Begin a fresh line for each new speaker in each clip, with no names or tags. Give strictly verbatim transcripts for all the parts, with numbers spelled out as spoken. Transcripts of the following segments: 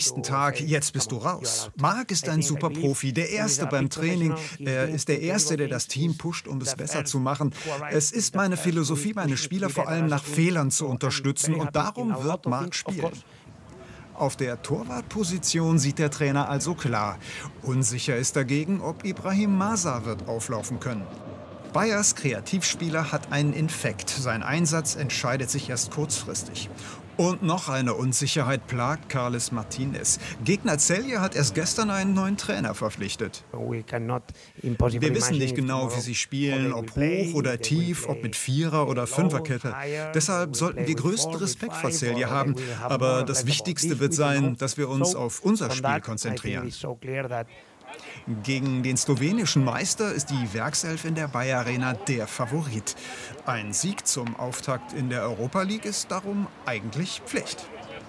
nächsten Tag, jetzt bist du raus. Marc ist ein super Profi, der Erste beim Training. Er ist der Erste, der das Team pusht, um es besser zu machen. Es ist meine Philosophie, meine Spieler vor allem nach Fehlern zu unterstützen, und darum wird Marc spielen. Auf der Torwartposition sieht der Trainer also klar. Unsicher ist dagegen, ob Ibrahim Masa wird auflaufen können. Bayers Kreativspieler hat einen Infekt. Sein Einsatz entscheidet sich erst kurzfristig. Und noch eine Unsicherheit plagt Carles Martinez. Gegner Celje hat erst gestern einen neuen Trainer verpflichtet. Wir wissen nicht genau, wie sie spielen, ob hoch oder tief, ob mit Vierer- oder Fünferkette. Deshalb sollten wir größten Respekt vor Celje haben. Aber das Wichtigste wird sein, dass wir uns auf unser Spiel konzentrieren. Gegen den slowenischen Meister ist die Werkself in der Bayer Arena der Favorit. Ein Sieg zum Auftakt in der Europa League ist darum eigentlich Pflicht.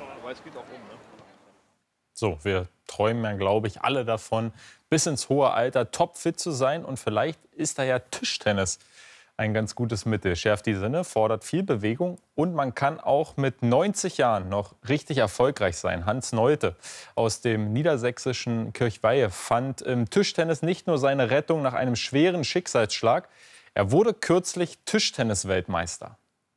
So, wir träumen ja, glaube ich, alle davon, bis ins hohe Alter topfit zu sein. Und vielleicht ist da ja Tischtennis ein ganz gutes Mittel. Schärft die Sinne, fordert viel Bewegung und man kann auch mit neunzig Jahren noch richtig erfolgreich sein. Hans Nolte aus dem niedersächsischen Kirchweihe fand im Tischtennis nicht nur seine Rettung nach einem schweren Schicksalsschlag, er wurde kürzlich Tischtennis-Weltmeister.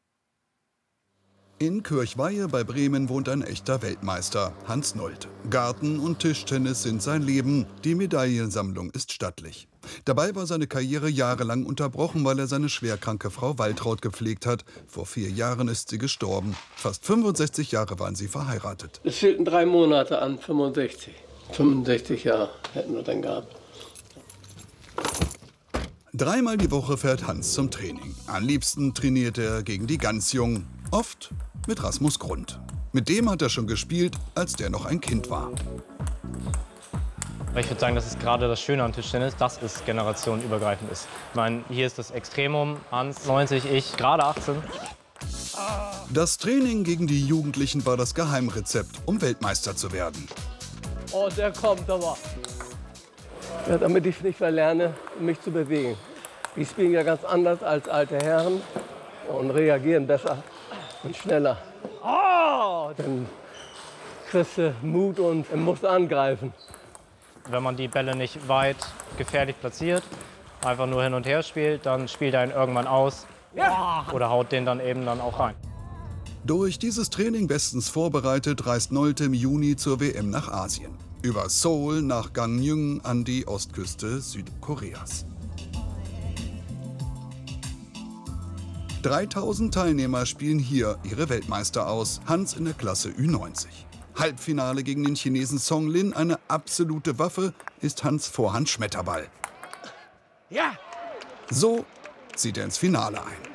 In Kirchweihe bei Bremen wohnt ein echter Weltmeister, Hans Nolte. Garten und Tischtennis sind sein Leben, die Medaillensammlung ist stattlich. Dabei war seine Karriere jahrelang unterbrochen, weil er seine schwerkranke Frau Waltraud gepflegt hat. Vor vier Jahren ist sie gestorben. Fast fünfundsechzig Jahre waren sie verheiratet.
Es fehlten drei Monate an fünfundsechzig. fünfundsechzig Jahre hätten wir dann gehabt.
Dreimal die Woche fährt Hans zum Training. Am liebsten trainiert er gegen die ganz Jungen. Oft mit Rasmus Grund. Mit dem hat er schon gespielt, als der noch ein Kind war.
Ich würde sagen, das ist gerade das Schöne an Tischtennis, dass es generationenübergreifend ist. Ich meine, hier ist das Extremum, Hans neunzig, ich gerade achtzehn.
Das Training gegen die Jugendlichen war das Geheimrezept, um Weltmeister zu werden.
Oh, der kommt aber. Ja, damit ich nicht verlerne, mich zu bewegen. Die spielen ja ganz anders als alte Herren und reagieren besser und schneller. Oh, dann kriegst du Mut und musst angreifen.
Wenn man die Bälle nicht weit gefährlich platziert, einfach nur hin und her spielt, dann spielt er ihn irgendwann aus ja. Oder haut den dann eben dann auch rein.
Durch dieses Training bestens vorbereitet reist Nolte im Juni zur W M nach Asien. Über Seoul nach Gangneung an die Ostküste Südkoreas. dreitausend Teilnehmer spielen hier ihre Weltmeister aus, Hans in der Klasse Ü neunzig. Halbfinale gegen den Chinesen Song Lin, eine absolute Waffe, ist Hans Vorhand Schmetterball.
Ja!
So zieht er ins Finale ein.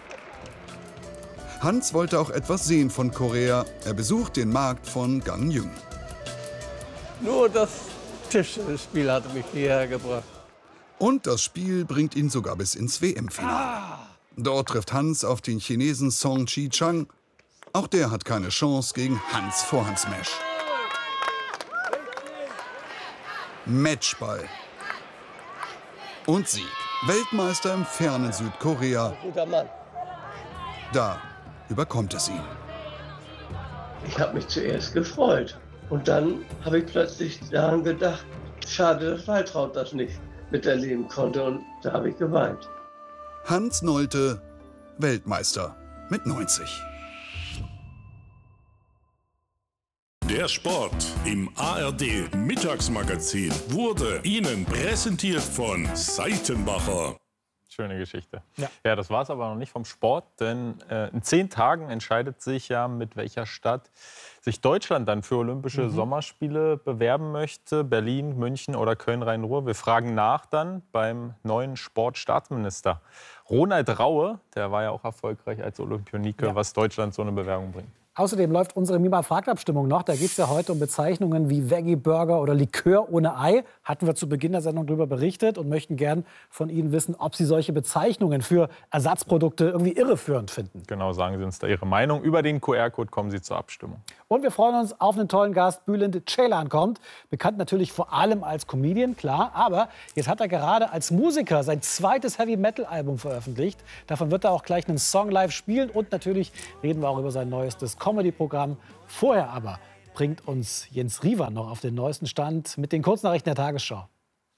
Hans wollte auch etwas sehen von Korea. Er besucht den Markt von Gangneung.
Nur das Tischspiel hatte mich hierher gebracht.
Und das Spiel bringt ihn sogar bis ins W M-Finale. Ah. Dort trifft Hans auf den Chinesen Song Chi-Chang. Auch der hat keine Chance gegen Hans Vorhandsmash. Matchball. Und Sieg. Weltmeister im fernen Südkorea.
Guter Mann.
Da überkommt es ihn.
Ich habe mich zuerst gefreut. Und dann habe ich plötzlich daran gedacht, schade, dass Waltraud das nicht miterleben konnte. Und da habe ich geweint.
Hans Nolte, Weltmeister mit neunzig.
Der Sport im A R D Mittagsmagazin wurde Ihnen präsentiert von Seitenbacher.
Schöne Geschichte. Ja, ja, das war es aber noch nicht vom Sport, denn äh, in zehn Tagen entscheidet sich ja, mit welcher Stadt sich Deutschland dann für Olympische mhm. Sommerspiele bewerben möchte. Berlin, München oder Köln-Rhein-Ruhr. Wir fragen nach dann beim neuen Sportstaatsminister Ronald Raue. Der war ja auch erfolgreich als Olympionike, ja. was Deutschland so eine Bewerbung bringt.
Außerdem läuft unsere Mima-Fragt-Abstimmung noch. Da geht es ja heute um Bezeichnungen wie Veggie-Burger oder Likör ohne Ei. Hatten wir zu Beginn der Sendung darüber berichtet und möchten gern von Ihnen wissen, ob Sie solche Bezeichnungen für Ersatzprodukte irgendwie irreführend finden.
Genau, sagen Sie uns da Ihre Meinung. Über den Q R-Code kommen Sie zur Abstimmung.
Und wir freuen uns auf einen tollen Gast. Bülent Ceylan kommt. Bekannt natürlich vor allem als Comedian, klar. Aber jetzt hat er gerade als Musiker sein zweites Heavy-Metal-Album veröffentlicht. Davon wird er auch gleich einen Song live spielen. Und natürlich reden wir auch über sein neuestes Comedy-Programm. Vorher aber bringt uns Jens Riewer noch auf den neuesten Stand mit den Kurznachrichten der Tagesschau.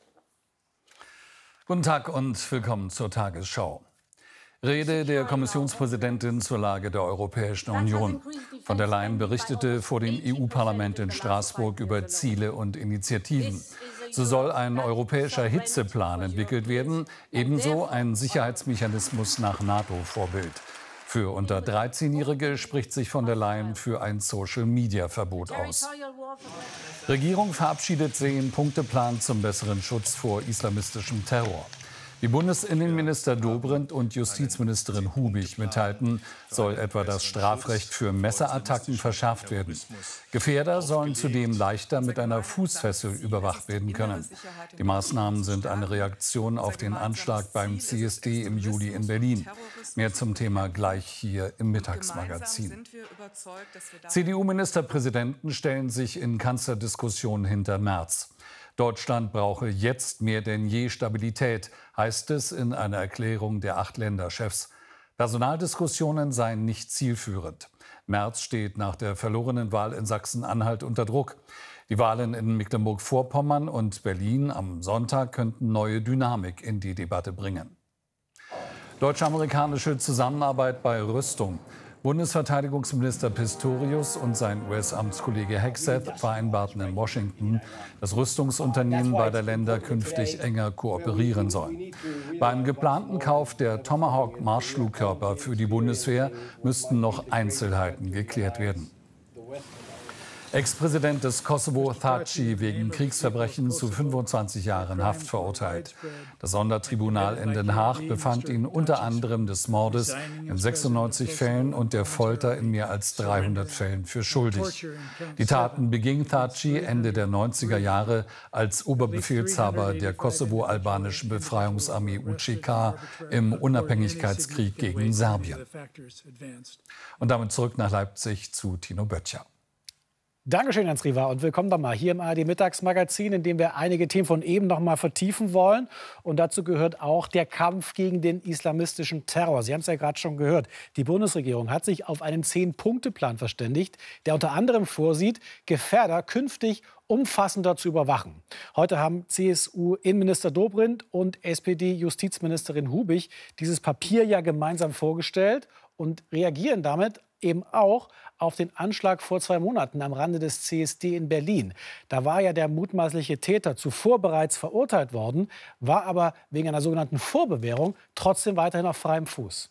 Guten Tag und willkommen zur Tagesschau. Rede der Kommissionspräsidentin zur Lage der Europäischen Union. Von der Leyen berichtete vor dem E U-Parlament in Straßburg über Ziele und Initiativen. So soll ein europäischer Hitzeplan entwickelt werden, ebenso ein Sicherheitsmechanismus nach NATO-Vorbild. Für unter dreizehnjährige spricht sich von der Leyen für ein Social-Media-Verbot aus. Regierung verabschiedet Zehn-Punkte-Plan zum besseren Schutz vor islamistischem Terror. Wie Bundesinnenminister Dobrindt und Justizministerin Hubig mitteilten, soll etwa das Strafrecht für Messerattacken verschärft werden. Gefährder sollen zudem leichter mit einer Fußfessel überwacht werden können. Die Maßnahmen sind eine Reaktion auf den Anschlag beim C S D im Juli in Berlin. Mehr zum Thema gleich hier im Mittagsmagazin. C D U-Ministerpräsidenten stellen sich in Kanzlerdiskussionen hinter Merz. Deutschland brauche jetzt mehr denn je Stabilität, heißt es in einer Erklärung der acht Länderchefs. Personaldiskussionen seien nicht zielführend. Merz steht nach der verlorenen Wahl in Sachsen-Anhalt unter Druck. Die Wahlen in Mecklenburg-Vorpommern und Berlin am Sonntag könnten neue Dynamik in die Debatte bringen. Deutsch-amerikanische Zusammenarbeit bei Rüstung. Bundesverteidigungsminister Pistorius und sein U S-Amtskollege Hegseth vereinbarten in Washington, dass Rüstungsunternehmen beider Länder künftig enger kooperieren sollen. Beim geplanten Kauf der Tomahawk-Marschflugkörper für die Bundeswehr müssten noch Einzelheiten geklärt werden. Ex-Präsident des Kosovo Thaci wegen Kriegsverbrechen zu fünfundzwanzig Jahren Haft verurteilt. Das Sondertribunal in Den Haag befand ihn unter anderem des Mordes in sechsundneunzig Fällen und der Folter in mehr als dreihundert Fällen für schuldig. Die Taten beging Thaci Ende der neunziger Jahre als Oberbefehlshaber der kosovo-albanischen Befreiungsarmee U C K im Unabhängigkeitskrieg gegen Serbien. Und damit zurück nach Leipzig zu Tino Böttcher.
Dankeschön, Jens Riewer. Und willkommen dann mal hier im A R D-Mittagsmagazin, in dem wir einige Themen von eben noch mal vertiefen wollen. Und dazu gehört auch der Kampf gegen den islamistischen Terror. Sie haben es ja gerade schon gehört. Die Bundesregierung hat sich auf einen Zehn-Punkte-Plan verständigt, der unter anderem vorsieht, Gefährder künftig umfassender zu überwachen. Heute haben C S U-Innenminister Dobrindt und S P D-Justizministerin Hubig dieses Papier ja gemeinsam vorgestellt und reagieren damit eben auch auf den Anschlag vor zwei Monaten am Rande des C S D in Berlin. Da war ja der mutmaßliche Täter zuvor bereits verurteilt worden, war aber wegen einer sogenannten Vorbewährung trotzdem weiterhin auf freiem Fuß.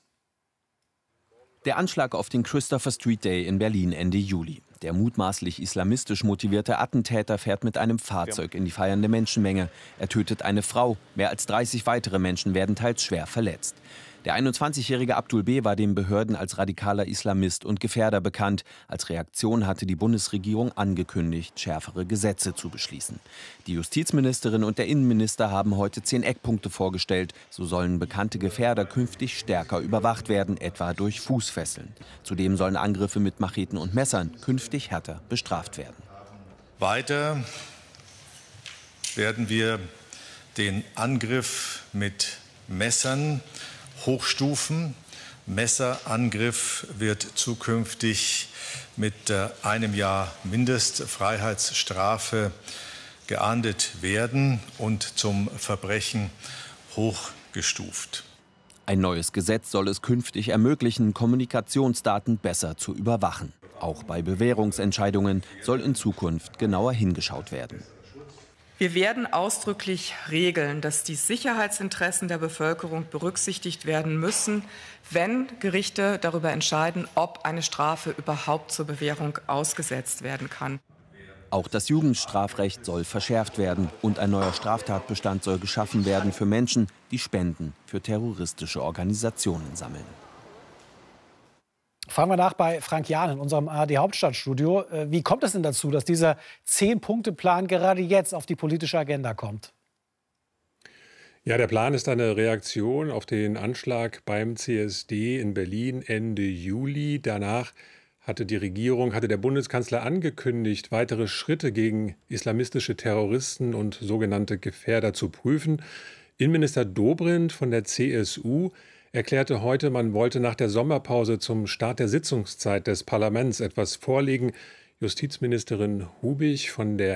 Der Anschlag auf den Christopher Street Day in Berlin Ende Juli. Der mutmaßlich islamistisch motivierte Attentäter fährt mit einem Fahrzeug in die feiernde Menschenmenge. Er tötet eine Frau. Mehr als dreißig weitere Menschen werden teils schwer verletzt. Der einundzwanzigjährige Abdul B. war den Behörden als radikaler Islamist und Gefährder bekannt. Als Reaktion hatte die Bundesregierung angekündigt, schärfere Gesetze zu beschließen. Die Justizministerin und der Innenminister haben heute zehn Eckpunkte vorgestellt. So sollen bekannte Gefährder künftig stärker überwacht werden, etwa durch Fußfesseln. Zudem sollen Angriffe mit Macheten und Messern künftig härter bestraft werden.
Weiter werden wir den Angriff mit Messern hochstufen. Messerangriff wird zukünftig mit einem Jahr Mindestfreiheitsstrafe geahndet werden und zum Verbrechen hochgestuft.
Ein neues Gesetz soll es künftig ermöglichen, Kommunikationsdaten besser zu überwachen. Auch bei Bewährungsentscheidungen soll in Zukunft genauer hingeschaut werden.
Wir werden ausdrücklich regeln, dass die Sicherheitsinteressen der Bevölkerung berücksichtigt werden müssen, wenn Gerichte darüber entscheiden, ob eine Strafe überhaupt zur Bewährung ausgesetzt werden kann.
Auch das Jugendstrafrecht soll verschärft werden und ein neuer Straftatbestand soll geschaffen werden für Menschen, die Spenden für terroristische Organisationen sammeln.
Fragen wir nach bei Frank Jahn in unserem A R D-Hauptstadtstudio. Wie kommt es denn dazu, dass dieser Zehn-Punkte-Plan gerade jetzt auf die politische Agenda kommt?
Ja, der Plan ist eine Reaktion auf den Anschlag beim C S D in Berlin Ende Juli. Danach hatte die Regierung, hatte der Bundeskanzler angekündigt, weitere Schritte gegen islamistische Terroristen und sogenannte Gefährder zu prüfen. Innenminister Dobrindt von der C S U erklärte heute, man wollte nach der Sommerpause zum Start der Sitzungszeit des Parlaments etwas vorlegen. Justizministerin Hubig von der